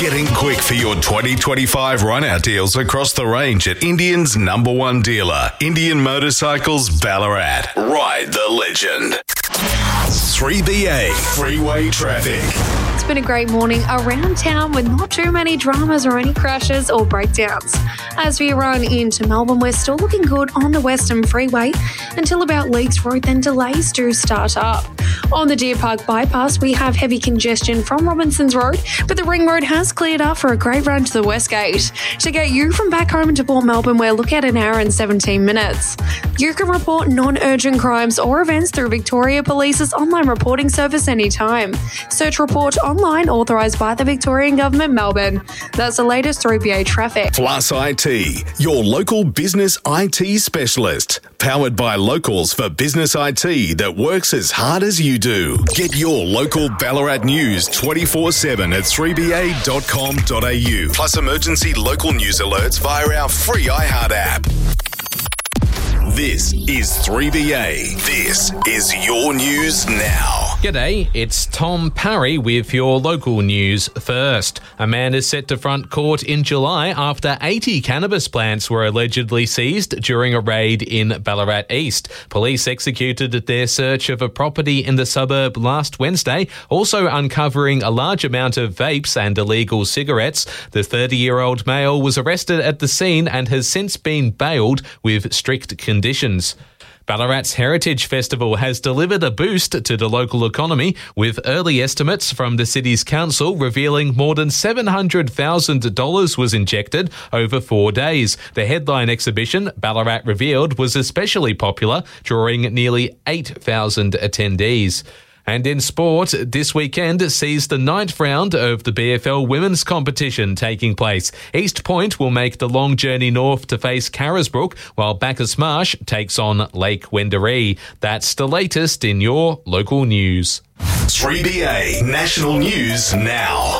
Get in quick for your 2025 run-out deals across the range at Indian's #1 dealer, Indian Motorcycles Ballarat. Ride the legend. 3BA Freeway Traffic. It's been a great morning around town with not too many dramas or any crashes or breakdowns. As we run into Melbourne, we're still looking good on the Western Freeway until about Leakes Road, then delays do start up. On the Deer Park bypass, we have heavy congestion from Robinsons Road, but the Ring Road has cleared up for a great run to the West Gate. To get you from back home into Port Melbourne, we're looking at an hour and 17 minutes. You can report non-urgent crimes or events through Victoria Police's online reporting service anytime. Search Report online, authorised by the Victorian Government, Melbourne. That's the latest 3BA traffic. Plus IT, your local business IT specialist. Powered by locals for business IT that works as hard as you do. Get your local Ballarat news 24/7 at 3ba.com.au. Plus emergency local news alerts via our free iHeart app. This is 3BA. This is your news now. G'day, it's Tom Parry with your local news first. A man is set to front court in July after 80 cannabis plants were allegedly seized during a raid in Ballarat East. Police executed their search of a property in the suburb last Wednesday, also uncovering a large amount of vapes and illegal cigarettes. The 30-year-old male was arrested at the scene and has since been bailed with strict conditions. Ballarat's Heritage Festival has delivered a boost to the local economy, with early estimates from the city's council revealing more than $700,000 was injected over 4 days. The headline exhibition, Ballarat Revealed, was especially popular, drawing nearly 8,000 attendees. And in sport, this weekend sees the 9th round of the BFL women's competition taking place. East Point will make the long journey north to face Carisbrook, while Bacchus Marsh takes on Lake Wendouree. That's the latest in your local news. 3BA National News Now.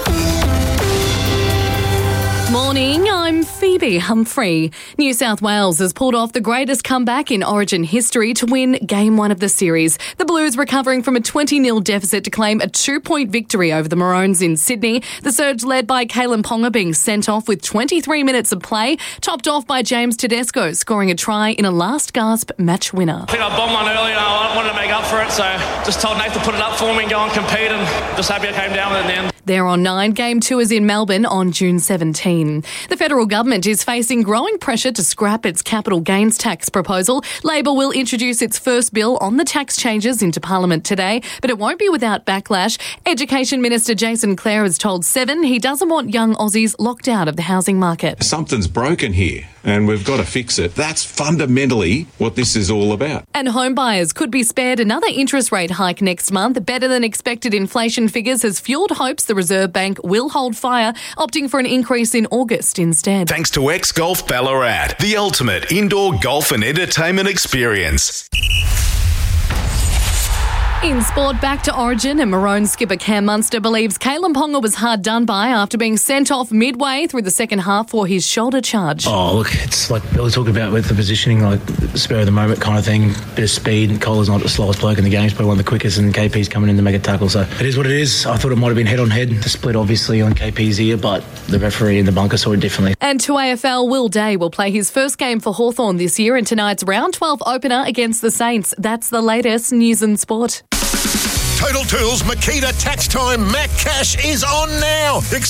Morning, I'm Phoebe Humphrey. New South Wales has pulled off the greatest comeback in Origin history to win Game 1 of the series. The Blues recovering from a 20-0 deficit to claim a 2-point victory over the Maroons in Sydney. The surge led by Kalen Ponga being sent off with 23 minutes of play, topped off by James Tedesco scoring a try in a last-gasp match winner. I think I bombed one earlier and I wanted to make up for it, so just told Nate to put it up for me and go and compete, and just happy I came down with it in the end. They're on 9. Game 2 is in Melbourne on June 17. The federal government is facing growing pressure to scrap its capital gains tax proposal. Labor will introduce its first bill on the tax changes into Parliament today, but it won't be without backlash. Education Minister Jason Clare has told Seven he doesn't want young Aussies locked out of the housing market. Something's broken here and we've got to fix it. That's fundamentally what this is all about. And home buyers could be spared another interest rate hike next month. Better than expected inflation figures has fuelled hopes the Reserve Bank will hold fire, opting for an increase in August instead. Thanks to X-Golf Ballarat, the ultimate indoor golf and entertainment experience. In sport, back to Origin, and Maroon skipper Cam Munster believes Kalen Ponga was hard done by after being sent off midway through the second half for his shoulder charge. Oh, look, it's like Billy talked about with the positioning, like spur of the moment kind of thing, bit of speed. Cole's not the slowest bloke in the game, he's probably one of the quickest, and KP's coming in to make a tackle, so it is what it is. I thought it might have been head-on-head, the split obviously on KP's ear, but the referee in the bunker saw it differently. And to AFL, Will Day will play his first game for Hawthorn this year in tonight's round 12 opener against the Saints. That's the latest news and sport. Total Tools Makita Tax Time Mac Cash is on now.